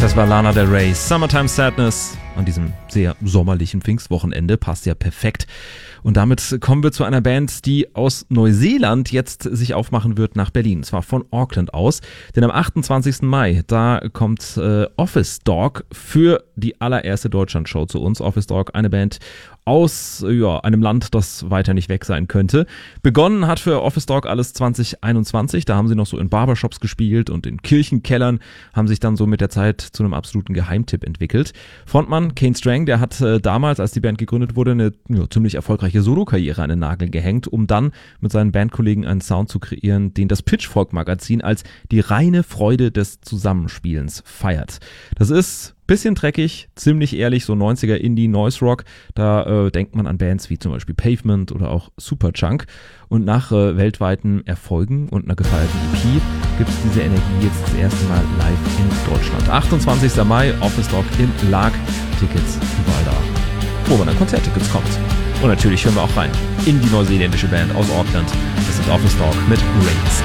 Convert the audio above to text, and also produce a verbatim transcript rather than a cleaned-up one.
Das war Lana Del Rey, Summertime Sadness. An diesem sehr sommerlichen Pfingstwochenende passt ja perfekt. Und damit kommen wir zu einer Band, die aus Neuseeland jetzt sich aufmachen wird nach Berlin. Und zwar von Auckland aus. Denn am achtundzwanzigsten Mai, da kommt äh, Office Dog für die allererste Deutschlandshow zu uns. Office Dog, eine Band aus ja, einem Land, das weiter nicht weg sein könnte. Begonnen hat für Office Dog alles zwanzig einundzwanzig. Da haben sie noch so in Barbershops gespielt und in Kirchenkellern, haben sich dann so mit der Zeit zu einem absoluten Geheimtipp entwickelt. Frontmann Kane Strang, der hat äh, damals, als die Band gegründet wurde, eine ja, ziemlich erfolgreiche Solo-Karriere an den Nagel gehängt, um dann mit seinen Bandkollegen einen Sound zu kreieren, den das Pitchfork-Magazin als die reine Freude des Zusammenspielens feiert. Das ist bisschen dreckig, ziemlich ehrlich, so neunziger Indie-Noise-Rock. Da äh, denkt man an Bands wie zum Beispiel Pavement oder auch Superchunk. Und nach äh, weltweiten Erfolgen und einer gefeierten E P gibt es diese Energie jetzt das erste Mal live in Deutschland. achtundzwanzigsten Mai, Office Dog im Lag. Tickets überall da, wo man an Konzerttickets kommt. Und natürlich hören wir auch rein in die neuseeländische Band aus Auckland. Das ist Office Dog mit Rains.